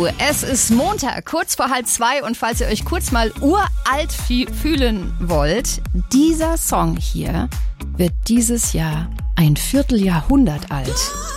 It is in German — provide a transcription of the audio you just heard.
Es ist Montag, kurz vor 1:30 und falls ihr euch kurz mal uralt fühlen wollt, dieser Song hier wird dieses Jahr ein Vierteljahrhundert alt.